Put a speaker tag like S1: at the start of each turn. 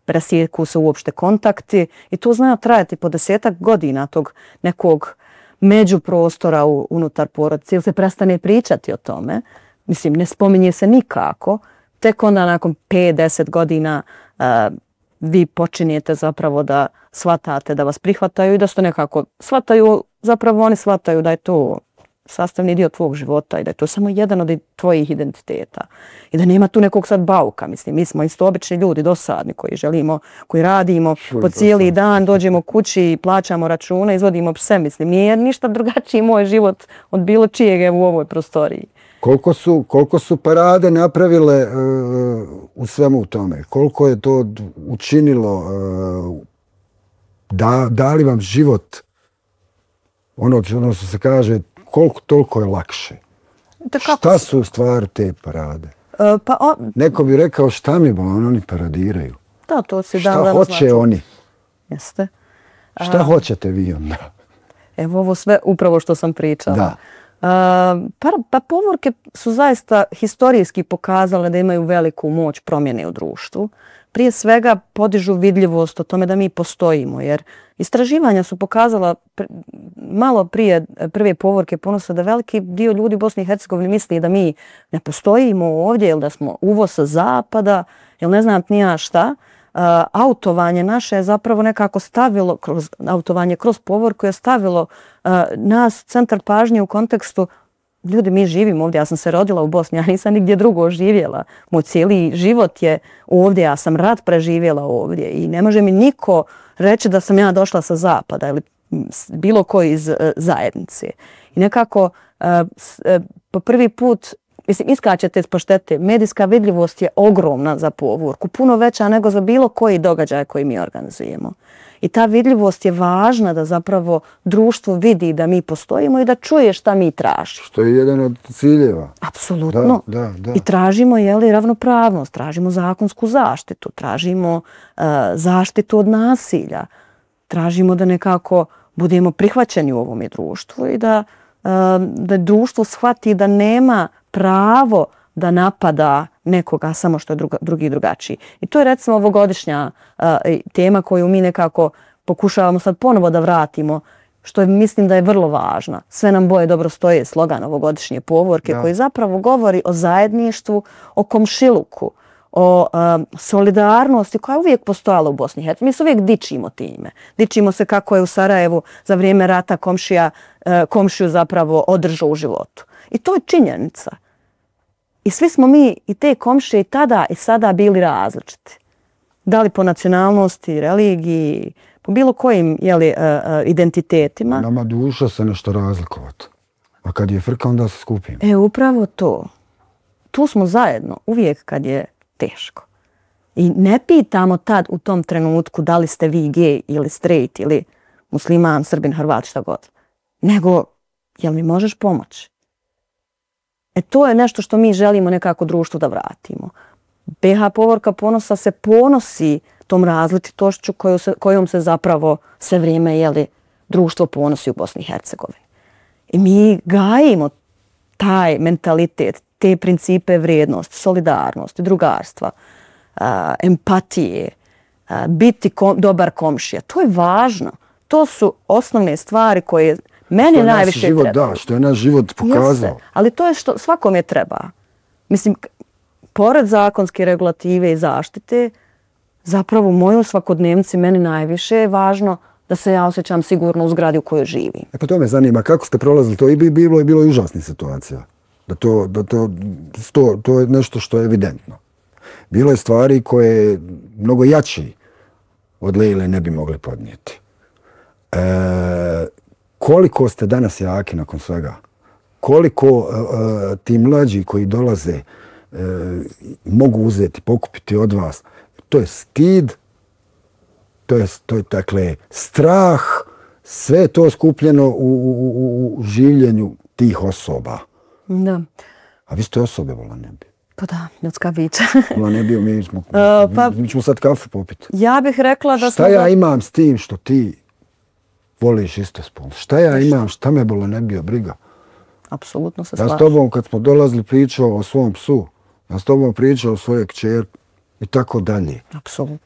S1: presjeku se uopšte kontakti i to zna trajati po 10-ak godina tog nekog međuprostora unutar porodice ili se prestane pričati o tome. Mislim, ne spominje se nikako. Tek onda nakon 5-10 godina vi počinjete zapravo da shvatate da vas prihvataju i da ste nekako shvataju, zapravo oni shvataju da je to sastavni dio tvog života i da je to samo jedan od tvojih identiteta. I da nema tu nekog sad bauka. Mislim, mi smo isto obični ljudi, dosadni, koji želimo, koji radimo po cijeli dan, dođemo kući, plaćamo račune, izvodimo pse. Mislim, nije ništa drugačiji moj život od bilo čijeg u ovoj prostoriji.
S2: Koliko su parade napravile u svemu tome? Koliko je to učinilo? Da li vam život, ono što se kaže, koliko toliko je lakše? Šta su u stvari te parade? Neko bi rekao šta mi oni paradiraju?
S1: Da, to si
S2: šta hoće oni?
S1: Jeste.
S2: Šta hoćete vi onda?
S1: Evo ovo sve upravo što sam pričala.
S2: Da.
S1: Pa povorke su zaista historijski pokazale da imaju veliku moć promjene u društvu. Prije svega podižu vidljivost o tome da mi postojimo, jer istraživanja su pokazala malo prije prve povorke ponosa da veliki dio ljudi u Bosni i Hercegovini misli da mi ne postojimo ovdje ili da smo uvoz sa zapada ili ne znam ni ja šta. Autovanje naše je zapravo nekako stavilo, autovanje kroz povorku je stavilo nas centar pažnje u kontekstu ljudi, mi živimo ovdje, ja sam se rodila u Bosni, ja nisam nigdje drugo živjela. Moj cijeli život je ovdje, ja sam rat preživjela ovdje i ne može mi niko reći da sam ja došla sa zapada ili bilo koji iz zajednice. I nekako po prvi put, mislim, iskačete iz poštete, medijska vidljivost je ogromna za povorku, puno veća nego za bilo koji događaj koji mi organizujemo. I ta vidljivost je važna da zapravo društvo vidi da mi postojimo i da čuje šta mi tražimo.
S2: Što je jedan od ciljeva.
S1: Apsolutno.
S2: Da.
S1: I tražimo ravnopravnost, tražimo zakonsku zaštitu, tražimo zaštitu od nasilja, tražimo da nekako budemo prihvaćeni u ovom društvu i da društvo shvati da nema pravo da napada nekoga samo što je drugi drugačiji. I to je recimo ovogodišnja tema koju mi nekako pokušavamo sad ponovo da vratimo, što mislim da je vrlo važna. Sve nam boje dobro stoje, slogan ovogodišnje povorke koji zapravo govori o zajedništvu, o komšiluku, o solidarnosti koja je uvijek postojala u Bosni i Hercegovini. Mi se uvijek dičimo time. Dičimo se kako je u Sarajevu za vrijeme rata komšiju zapravo održao u životu. I to je činjenica. I svi smo mi i te komšije i tada i sada bili različiti. Da li po nacionalnosti, religiji, po bilo kojim identitetima.
S2: Nama duša se nešto razlikovati. A kad je frka, onda se skupimo.
S1: Upravo to. Tu smo zajedno, uvijek kad je teško. I ne pitamo tad u tom trenutku da li ste vi gej ili straight ili musliman, srbin, hrvat, šta god. Nego, jel mi možeš pomoći? To je nešto što mi želimo nekako društvu da vratimo. BH povorka ponosa se ponosi tom različitošću kojom se zapravo sve vrijeme društvo ponosi u Bosni i Hercegovini. I mi gajimo taj mentalitet, te principe vrijednosti, solidarnosti, drugarstva, empatije, biti dobar komšija. To je važno. To su osnovne stvari koje meni najviše treba.
S2: Da, što je naš život pokazao.
S1: Jeste, ali to je što svakome treba. Mislim, pored zakonske regulative i zaštite, zapravo u mojoj svakodnevnici meni najviše je važno da se ja osjećam sigurno u zgradi u kojoj živim.
S2: To me zanima, kako ste prolazili to? Bilo i užasnih situacija. To je nešto što je evidentno. Bilo je stvari koje mnogo jači od Lejle ne bi mogli podnijeti. Koliko ste danas jaki nakon svega? Koliko ti mlađi koji dolaze mogu uzeti, pokupiti od vas? To je stid, to je dakle strah, sve je to skupljeno u življenju tih osoba.
S1: Da.
S2: A vi ste osobe, vola ne bi.
S1: Pa da, ljudska bića.
S2: Vola ne bi, mi ćemo sad kafu popiti.
S1: Ja bih rekla da
S2: Šta ja imam s tim što ti voliš istospolno? Šta ja imam, šta me bolo ne bio briga?
S1: Apsolutno se slažem.
S2: Ja s tobom kad smo dolazili pričao o svom psu, ja s tobom pričao o svojoj kćeri i tako dalje.
S1: Apsolutno.